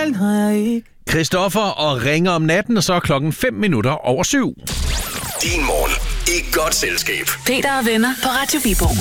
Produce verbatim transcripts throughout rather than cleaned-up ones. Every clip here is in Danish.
selv har jeg ikke. Christoffer og ringer om natten, og så er klokken fem minutter over syv. Din morgen i godt selskab. Peter og venner på Radio Viborg.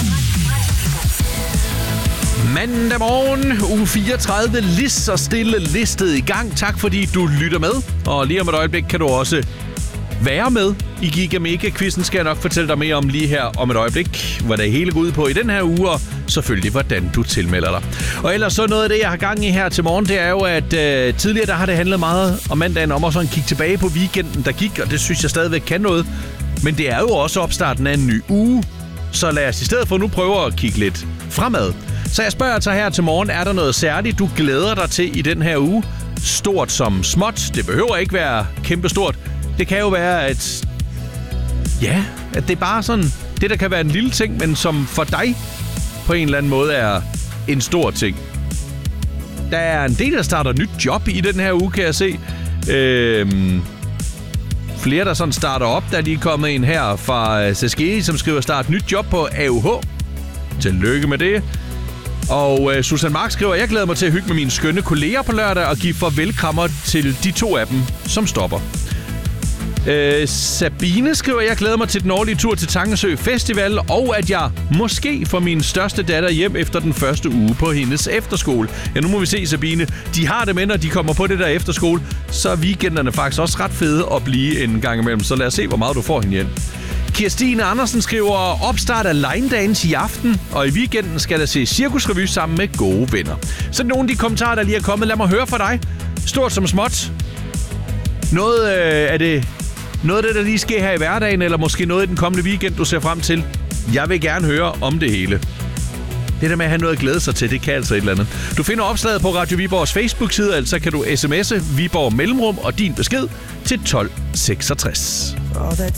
Mandag morgen, uge fireogtredive, lige så stille listet i gang. Tak fordi du lytter med, og lige om et øjeblik kan du også være med i Giga Mega Quizzen. Skal jeg nok fortælle dig mere om lige her om et øjeblik, hvad det hele går ud på i den her uge, og selvfølgelig hvordan du tilmelder dig. Og ellers så noget af det, jeg har gang i her til morgen, det er jo, at øh, tidligere der har det handlet meget om mandagen om at sådan kigge tilbage på weekenden, der gik, og det synes jeg stadigvæk kan noget. Men det er jo også opstarten af en ny uge, så lad os i stedet for nu prøve at kigge lidt fremad. Så jeg spørger altså her til morgen, er der noget særligt, du glæder dig til i den her uge? Stort som småt. Det behøver ikke være kæmpestort. Det kan jo være, at ja, at det er bare sådan, det der kan være en lille ting, men som for dig på en eller anden måde er en stor ting. Der er en del, der starter nyt job i den her uge, kan jeg se. Øhm, flere, der sådan starter op, der er lige kommet en her fra Saskeri, som skriver start nyt job på A U H. Tillykke med det. Og øh, Susan Mark skriver, jeg glæder mig til at hygge med mine skønne kolleger på lørdag og give farvelkrammer til de to af dem, som stopper. Øh, Sabine skriver, jeg glæder mig til den årlige tur til Tangesø Festival, og at jeg måske får min største datter hjem efter den første uge på hendes efterskole. Ja, nu må vi se, Sabine. De har det med, når de kommer på det der efterskole, så er weekenderne faktisk også ret fede at blive en gang imellem. Så lad os se, hvor meget du får hende hjem. Kirstine Andersen skriver, opstart af line dance i aften, og i weekenden skal der se cirkusrevy sammen med gode venner. Så nogle af de kommentarer, der lige er kommet, lad mig høre fra dig. Stort som småt. Noget øh, af det... Noget af det, der lige sker her i hverdagen, eller måske noget i den kommende weekend, du ser frem til. Jeg vil gerne høre om det hele. Det der med at have noget at glæde sig til, det kan altså et eller andet. Du finder opslaget på Radio Viborgs Facebook-side, altså kan du sms'e Viborg Mellemrum og din besked til tolv seksogtres.